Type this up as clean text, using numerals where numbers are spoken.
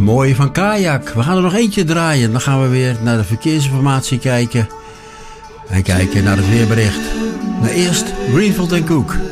mooie van Kajak. We gaan er nog eentje draaien. Dan gaan we weer naar de verkeersinformatie kijken. En kijken naar het weerbericht. Maar eerst Greenfield & Cook.